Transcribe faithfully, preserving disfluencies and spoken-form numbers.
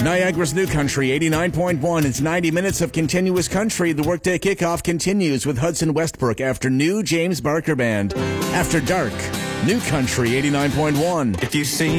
Niagara's New Country, eighty-nine point one. It's ninety minutes of continuous country. The workday kickoff continues with Hudson Westbrook after New James Barker Band. After dark, New Country, eighty-nine point one. If you see